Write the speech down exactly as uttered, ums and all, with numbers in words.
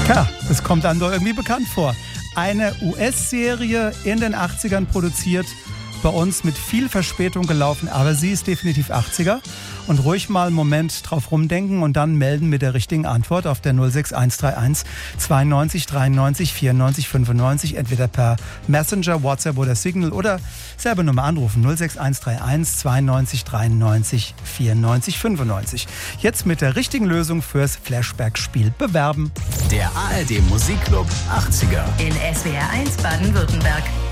Ja, das kommt einem doch irgendwie bekannt vor. Eine U S-Serie in den achtzigern produziert, bei uns mit viel Verspätung gelaufen, aber sie ist definitiv achtziger. Und ruhig mal einen Moment drauf rumdenken und dann melden mit der richtigen Antwort auf der null sechs eins drei eins zweiundneunzig dreiundneunzig vierundneunzig fünfundneunzig, entweder per Messenger, WhatsApp oder Signal oder selber Nummer anrufen null sechs eins drei eins zweiundneunzig dreiundneunzig vierundneunzig fünfundneunzig. Jetzt mit der richtigen Lösung fürs Flashback-Spiel bewerben. Der A R D Musikclub achtziger in S W R eins Baden-Württemberg.